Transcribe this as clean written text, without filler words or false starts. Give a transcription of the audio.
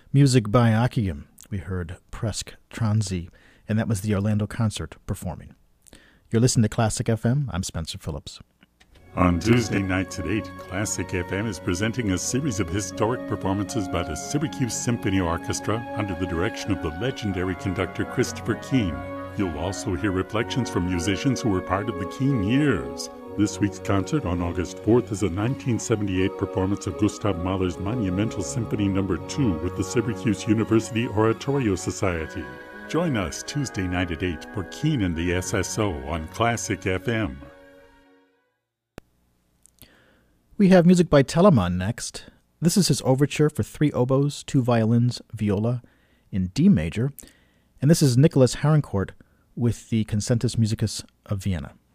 Music by Akium. We heard Presk Transi, and that was the Orlando Concert performing. You're listening to Classic FM. I'm Spencer Phillips. On Tuesday nights at 8, Classic FM is presenting a series of historic performances by the Syracuse Symphony Orchestra under the direction of the legendary conductor Christopher Keane. You'll also hear reflections from musicians who were part of the Keane years. This week's concert on August 4th is a 1978 performance of Gustav Mahler's monumental Symphony No. 2 with the Syracuse University Oratorio Society. Join us Tuesday night at 8 for Keane and the SSO on Classic FM. We have music by Telemann next. This is his overture for 3 oboes, 2 violins, viola in D major. And this is Nicholas Harncourt with the Concertus Musicus of Vienna.